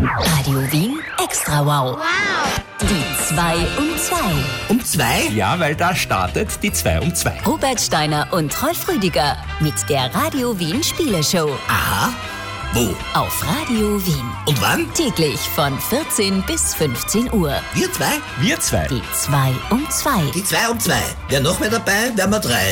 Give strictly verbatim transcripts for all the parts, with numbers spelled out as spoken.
Radio Wien Extra Wow. Wow. Die zwei um zwei. Um zwei? Ja, weil da startet die zwei um zwei. Robert Steiner und Rolf Rüdiger mit der Radio Wien Spieleshow. Aha. Wo? Auf Radio Wien. Und wann? Täglich von vierzehn bis fünfzehn Uhr. Wir zwei? Wir zwei. Die zwei um zwei. Die zwei um zwei. Wer noch mehr dabei? Wären wir drei.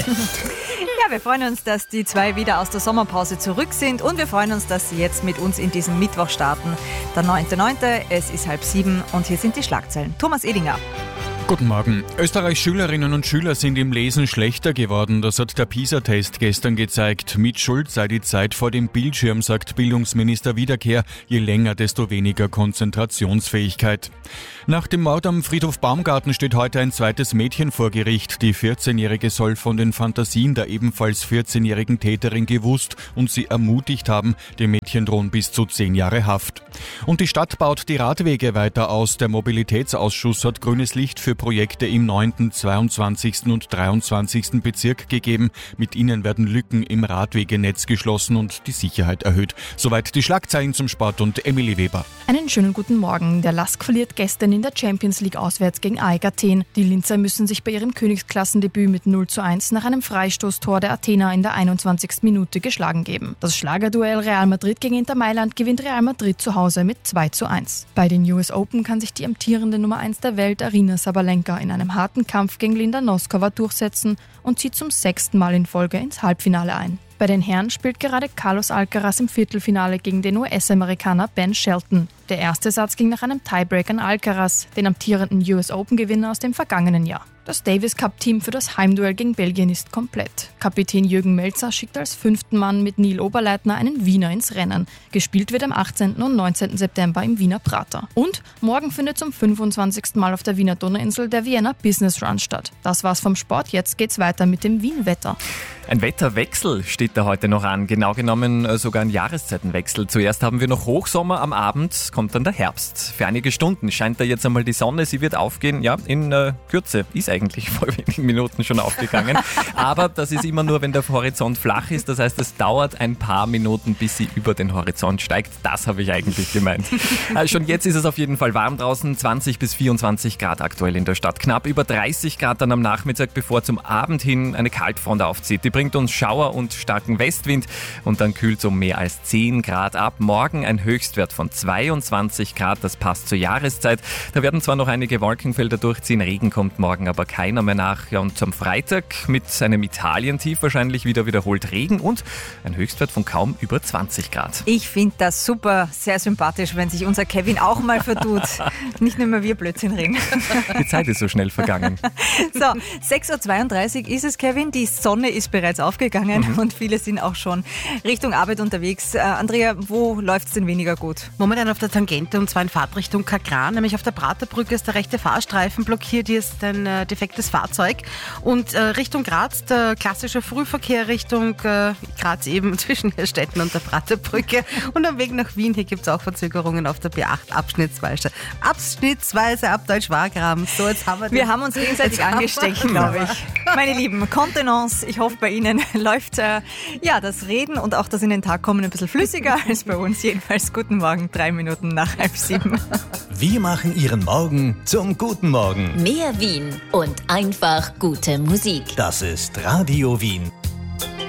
Ja, wir freuen uns, dass die zwei wieder aus der Sommerpause zurück sind und wir freuen uns, dass sie jetzt mit uns in diesen Mittwoch starten. Der neunter neunter Es ist halb sieben und hier sind die Schlagzeilen. Thomas Edinger. Guten Morgen. Österreichs Schülerinnen und Schüler sind im Lesen schlechter geworden. Das hat der PISA-Test gestern gezeigt. Mit Schuld sei die Zeit vor dem Bildschirm, sagt Bildungsminister Wiederkehr. Je länger, desto weniger Konzentrationsfähigkeit. Nach dem Mord am Friedhof Baumgarten steht heute ein zweites Mädchen vor Gericht. Die vierzehnjährige soll von den Fantasien der ebenfalls vierzehnjährigen Täterin gewusst und sie ermutigt haben. Dem Mädchen drohen bis zu zehn Jahre Haft. Und die Stadt baut die Radwege weiter aus. Der Mobilitätsausschuss hat grünes Licht für Projekte im neunten, zweiundzwanzigsten und dreiundzwanzigsten Bezirk gegeben. Mit ihnen werden Lücken im Radwegenetz geschlossen und die Sicherheit erhöht. Soweit die Schlagzeilen zum Sport und Emily Weber. Einen schönen guten Morgen. Der Lask verliert gestern in der Champions League auswärts gegen A E K Athen. Die Linzer müssen sich bei ihrem Königsklassendebüt mit null zu eins nach einem Freistoßtor der Athener in der einundzwanzigsten Minute geschlagen geben. Das Schlagerduell Real Madrid gegen Inter Mailand gewinnt Real Madrid zu Hause mit zwei zu eins. Bei den U S Open kann sich die amtierende Nummer eins der Welt, Aryna Sabalenka, in einem harten Kampf gegen Linda Noskova durchsetzen und zieht zum sechsten Mal in Folge ins Halbfinale ein. Bei den Herren spielt gerade Carlos Alcaraz im Viertelfinale gegen den U S-Amerikaner Ben Shelton. Der erste Satz ging nach einem Tiebreak an Alcaraz, den amtierenden U S Open-Gewinner aus dem vergangenen Jahr. Das Davis Cup-Team für das Heimduell gegen Belgien ist komplett. Kapitän Jürgen Melzer schickt als fünften Mann mit Neil Oberleitner einen Wiener ins Rennen. Gespielt wird am achtzehnten und neunzehnten September im Wiener Prater. Und morgen findet zum fünfundzwanzigsten Mal auf der Wiener Donauinsel der Vienna Business Run statt. Das war's vom Sport, jetzt geht's weiter mit dem Wien-Wetter. Ein Wetterwechsel steht da heute noch an, genau genommen sogar ein Jahreszeitenwechsel. Zuerst haben wir noch Hochsommer, am Abend kommt dann der Herbst. Für einige Stunden scheint da jetzt einmal die Sonne, sie wird aufgehen, ja, in äh, Kürze, ist eigentlich vor wenigen Minuten schon aufgegangen. Aber das ist immer nur, wenn der Horizont flach ist, das heißt, es dauert ein paar Minuten, bis sie über den Horizont steigt. Das habe ich eigentlich gemeint. Also schon jetzt ist es auf jeden Fall warm draußen, zwanzig bis vierundzwanzig Grad aktuell in der Stadt. Knapp über dreißig Grad dann am Nachmittag, bevor zum Abend hin eine Kaltfront aufzieht. Die bringt uns Schauer und starken Westwind und dann kühlt es um mehr als zehn Grad ab. Morgen ein Höchstwert von zweiundzwanzig Grad, das passt zur Jahreszeit. Da werden zwar noch einige Wolkenfelder durchziehen, Regen kommt morgen aber keiner mehr nach. Ja, und am Freitag mit einem Italientief wahrscheinlich wieder wiederholt Regen und ein Höchstwert von kaum über zwanzig Grad. Ich finde das super, sehr sympathisch, wenn sich unser Kevin auch mal vertut. Nicht nur mehr wir Blödsinn reden. Die Zeit ist so schnell vergangen. So, sechs Uhr zweiunddreißig ist es, Kevin. Die Sonne ist bereits aufgegangen mhm. und viele sind auch schon Richtung Arbeit unterwegs. Äh, Andrea, wo läuft es denn weniger gut? Momentan auf der Tangente und zwar in Fahrtrichtung Kakran, nämlich auf der Praterbrücke ist der rechte Fahrstreifen blockiert. Hier ist ein äh, defektes Fahrzeug und äh, Richtung Graz, der klassische Frühverkehr Richtung äh, Graz eben zwischen Städten und der Praterbrücke und am Weg nach Wien, hier gibt es auch Verzögerungen auf der B acht abschnittsweise. Abschnittsweise ab Deutsch-Wagram. So, jetzt haben wir Wir haben uns gegenseitig angesteckt, glaube ich. Meine Lieben, Kontenance, ich hoffe bei Ihnen läuft äh, ja das Reden und auch das in den Tag kommen ein bisschen flüssiger als bei uns. Jedenfalls guten Morgen, drei Minuten nach halb sieben. Wir machen Ihren Morgen zum guten Morgen. Mehr Wien und einfach gute Musik. Das ist Radio Wien.